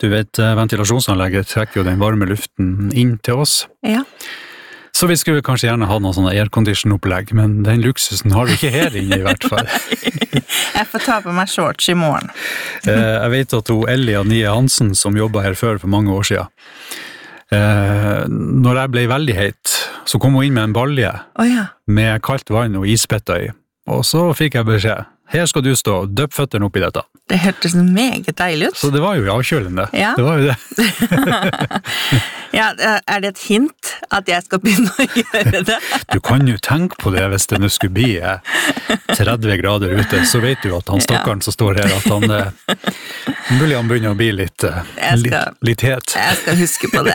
Du vet, ventilasjonsanlegget trekker jo den varme luften inn til oss. Ja. Så vi skulle kanskje gjerne ha noen sånne aircondition-opplegg, men den luksusen har vi ikke her inne i hvert fall. Jeg får ta på meg shorts i morgen. Jeg vet at Ellie Anie Hansen, som jobbet her før for mange år siden, når jeg ble veldig heit, så kom hun inn med en balje med kaldt vann og ispetter i. Og så fikk jeg beskjed, her skal du stå, døpp føtterne opp i dette. Det hørtes meget deilig ut. Så det var jo avkjølende. Ja. Det var jo det. Ja, er det et hint at jeg skal begynne å gjøre det? Du kan jo tenke på det hvis det nå skulle bli 30 grader ute, så vet du at han stakkaren som står her, at han mulig han begynner å bli litt het. Jeg skal huske på det.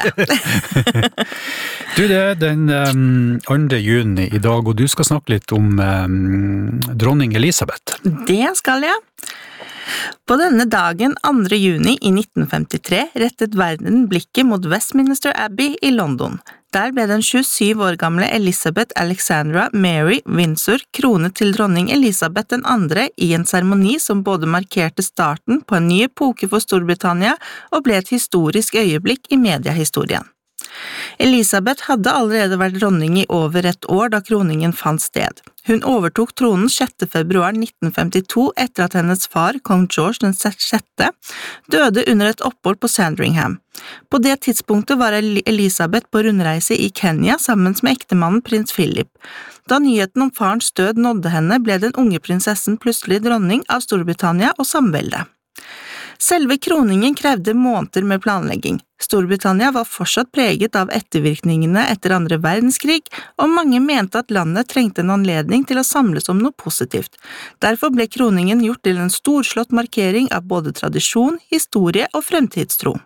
Du, det er den 2. juni i dag, og du skal snakke litt om dronning Elisabeth. Det skal jeg. På denne dagen, 2. juni i 1953, rettet verden blikket mot Westminster Abbey i London. Der ble den 27 år gamle Elizabeth Alexandra Mary Windsor kronet til dronning Elisabeth II i en seremoni som både markerte starten på en ny epoke for Storbritannia og ble et historisk øyeblikk i mediehistorien. Elisabeth hadde allerede vært dronning i over et år da kroningen fant sted. Hun overtok tronen 6. februar 1952 etter at hennes far, kong George VI, døde under et opphold på Sandringham. På det tidspunktet var Elisabeth på rundreise i Kenya sammen med ektemannen prins Philip. Da nyheten om farens død nådde henne, ble den unge prinsessen plutselig dronning av Storbritannia og samveldet. Selve kroningen krevde måneder med planlegging. Storbritannia var fortsatt preget av ettervirkningene etter 2. verdenskrig, og mange mente at landet trengte en anledning til å samles om noe positivt. Derfor ble kroningen gjort til en storslått markering av både tradisjon, historie og fremtidstro.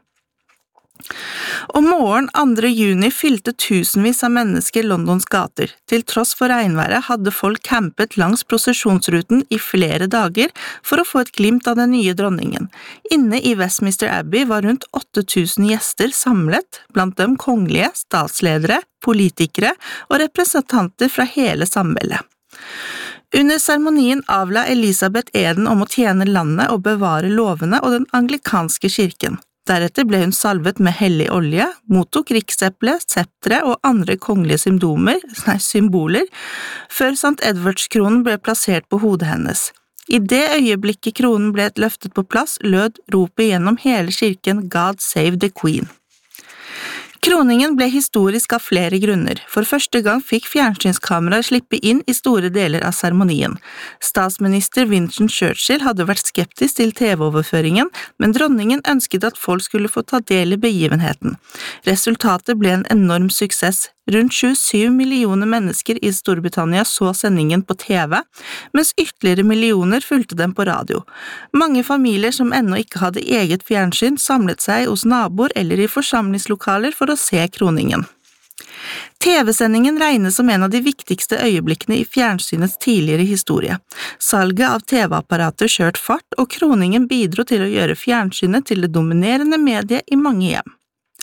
Om morgen 2. juni fylte tusenvis av mennesker Londons gater. Til tross for regnværet hadde folk campet langs prosesjonsruten i flere dager for å få et glimt av den nye dronningen. Inne i Westminster Abbey var rundt 8000 gjester samlet, blant dem kongelige, statsledere, politikere og representanter fra hele samveldet. Under seremonien avla Elisabeth eden om å tjene landet og bevare lovene og den anglikanske kirken. Deretter ble hun salvet med hellig olje, mottok rikseple, septre og andre kongelige symboler, før St. Edwardskronen ble plassert på hodet hennes. I det øyeblikket kronen ble løftet på plass, lød ropet gjennom hele kirken God Save the Queen. Kroningen ble historisk av flere grunner. For første gang fikk fjernsynskameraer slippe inn i store deler av seremonien. Statsminister Winston Churchill hadde vært skeptisk til TV-overføringen, men dronningen ønsket at folk skulle få ta del i begivenheten. Resultatet ble en enorm suksess. Rundt 27 millioner mennesker i Storbritannia så sendingen på TV, mens ytterligere millioner fulgte den på radio. Mange familier som ennå ikke hadde eget fjernsyn samlet seg hos naboer eller i forsamlingslokaler for å se kroningen. TV-sendingen regnes som en av de viktigste øyeblikkene i fjernsynets tidligere historie. Salget av TV-apparater skjørt fart, og kroningen bidro til å gjøre fjernsynet til det dominerende mediet i mange hjem.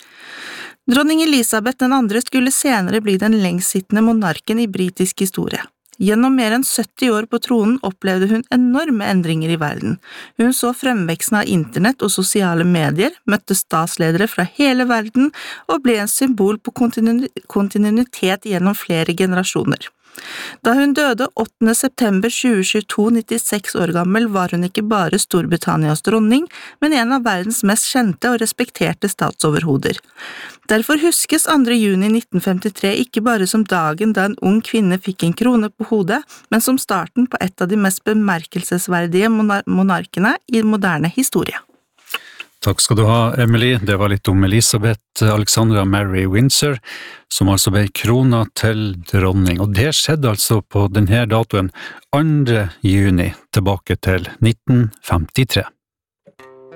Dronning Elisabeth II skulle senere bli den lengstsittende monarken i britisk historie. Gjennom mer enn 70 år på tronen opplevde hun enorme endringer i verden. Hun så fremveksten av internett og sosiale medier, møtte statsledere fra hele verden og ble en symbol på kontinuitet gjennom flere generasjoner. Da hun døde 8. september 2022, 96 år gammel, var hun ikke bare Storbritannias dronning, men en av verdens mest kjente og respekterte statsoverhoder. Derfor huskes 2. juni 1953 ikke bare som dagen da en ung kvinne fikk en krone på hodet, men som starten på et av de mest bemerkelsesverdige monarkene i moderne historie. Takk skal du ha, Emily. Det var litt om Elisabeth Alexandra Mary Windsor, som altså ble kronet til dronning. Og det skjedde altså på denne datoen 2. juni, tilbake til 1953.